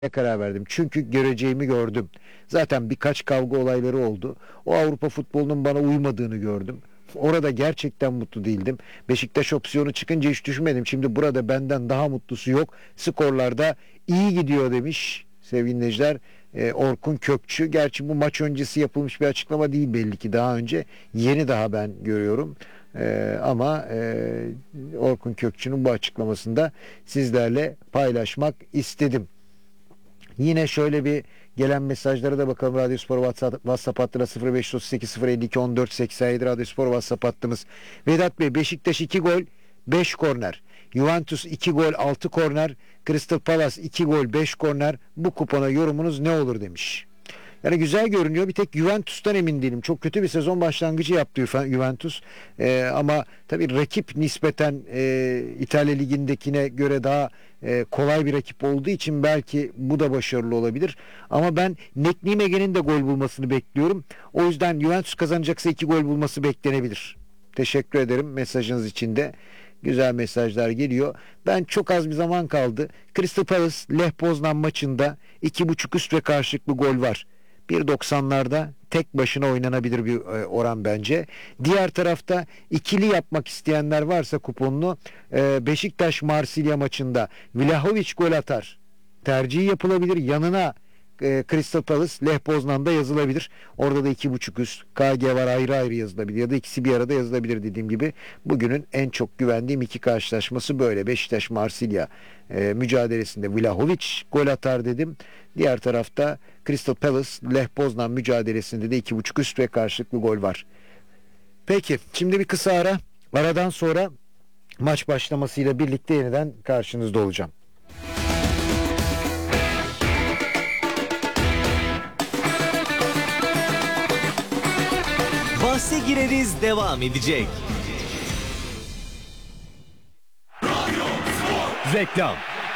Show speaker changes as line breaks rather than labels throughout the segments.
karar verdim. Çünkü göreceğimi gördüm. Zaten birkaç kavga olayları oldu. O Avrupa futbolunun bana uymadığını gördüm. Orada gerçekten mutlu değildim. Beşiktaş opsiyonu çıkınca hiç düşünmedim. Şimdi burada benden daha mutlusu yok. Skorlarda iyi gidiyor demiş sevgili dinleyiciler. Orkun Kökçü. Gerçi bu maç öncesi yapılmış bir açıklama değil belli ki daha önce. Yeni daha ben görüyorum. Ama Orkun Kökçü'nün bu açıklamasında sizlerle paylaşmak istedim. Yine şöyle bir gelen mesajlara da bakalım. Radyospor WhatsApp hattına 0538 052 14 87 Radyospor WhatsApp hattımız. Vedat Bey, Beşiktaş 2 gol 5 korner. Juventus 2 gol 6 korner. Crystal Palace 2 gol 5 korner. Bu kupona yorumunuz ne olur demiş. Yani güzel görünüyor. Bir tek Juventus'tan emin değilim. Çok kötü bir sezon başlangıcı yaptı Juventus. Ama tabii rakip nispeten İtalya Ligi'ndekine göre daha kolay bir rakip olduğu için belki bu da başarılı olabilir. Ama ben Nek Nimege'nin de gol bulmasını bekliyorum. O yüzden Juventus kazanacaksa 2 gol bulması beklenebilir. Teşekkür ederim mesajınız için de. Güzel mesajlar geliyor. Ben çok az bir zaman kaldı. Crystal Palace Lech Poznan maçında 2.5 üst ve karşılıklı gol var. 1.90'larda tek başına oynanabilir bir oran bence. Diğer tarafta ikili yapmak isteyenler varsa kuponlu Beşiktaş Marsilya maçında Vlahovic gol atar. Tercih yapılabilir. Yanına Crystal Palace Lech Poznan'da yazılabilir. Orada da 2.5 üst. KG var, ayrı ayrı yazılabilir. Ya da ikisi bir arada yazılabilir dediğim gibi. Bugünün en çok güvendiğim iki karşılaşması böyle. Beşiktaş Marsilya mücadelesinde Vlahovic gol atar dedim. Diğer tarafta Crystal Palace Lech Poznan mücadelesinde de 2.5 üst ve karşılıklı gol var. Peki şimdi bir kısa ara. Aradan sonra maç başlamasıyla birlikte yeniden karşınızda olacağım.
Bahse gireriz devam edecek. Reklam.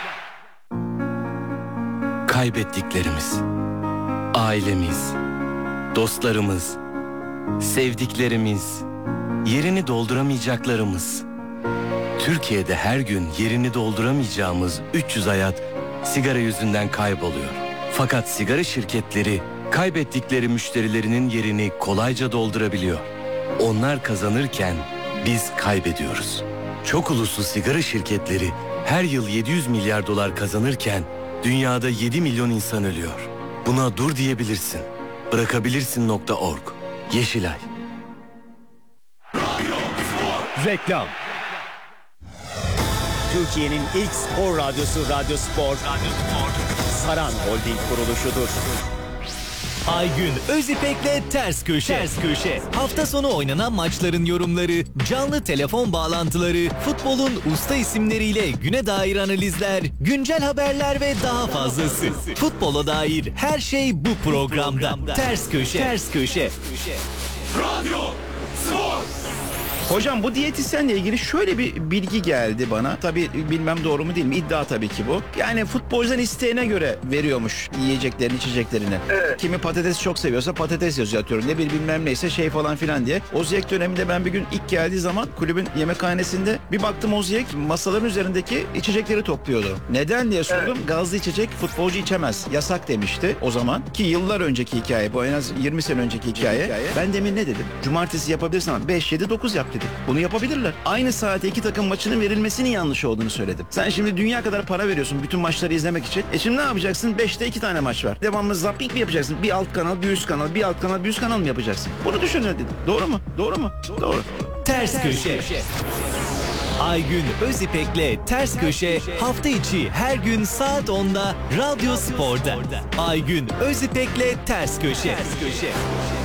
Kaybettiklerimiz, ailemiz, dostlarımız, sevdiklerimiz, yerini dolduramayacaklarımız. Türkiye'de her gün yerini dolduramayacağımız 300 hayat sigara yüzünden kayboluyor. Fakat sigara şirketleri kaybettikleri müşterilerinin yerini kolayca doldurabiliyor. Onlar kazanırken biz kaybediyoruz. Çok uluslu sigara şirketleri her yıl 700 milyar dolar kazanırken dünyada 7 milyon insan ölüyor. Buna dur diyebilirsin. Bırakabilirsin.org. Yeşilay.
Reklam. Türkiye'nin ilk spor radyosu Radyospor. Saran Holding kuruluşudur. Aygün Özipek'le Ters Köşe. Hafta sonu oynanan maçların yorumları, canlı telefon bağlantıları, futbolun usta isimleriyle güne dair analizler, güncel haberler ve daha fazlası. Futbola dair her şey bu programda. Ters Köşe.
Radyo Spor.
Hocam bu diyetisyenle ilgili şöyle bir bilgi geldi bana. Tabii bilmem doğru mu değil mi? İddia tabii ki bu. Yani futbolcudan isteğine göre veriyormuş yiyeceklerini, içeceklerini. Evet. Kimi patates çok seviyorsa patates yazıyor atıyorum. Ne bilmem neyse şey falan filan diye. Oziyek döneminde ben bir gün ilk geldiği zaman kulübün yemekhanesinde bir baktım Oziyek masaların üzerindeki içecekleri topluyordu. Neden diye sordum. Evet. Gazlı içecek futbolcu içemez. Yasak demişti o zaman. Ki yıllar önceki hikaye bu, en az 20 sene önceki hikaye. Ben demin ne dedim? Cumartesi yapabilirsin ama 5, 7, 9 yap dedim. Bunu yapabilirler. Aynı saate iki takım maçının verilmesinin yanlış olduğunu söyledim. Sen şimdi dünya kadar para veriyorsun bütün maçları izlemek için. Şimdi ne yapacaksın? 5'te 2 tane maç var. Devamlı zapping mi yapacaksın? Bir alt kanal, bir üst kanal, bir alt kanal, bir üst kanal mı yapacaksın? Bunu düşün dedim. Doğru mu? Doğru.
Ters Köşe. Aygün Özipek'le Ters Köşe hafta içi her gün saat 10'da Radyo Spor'da. Aygün Özipek'le Ters Köşe.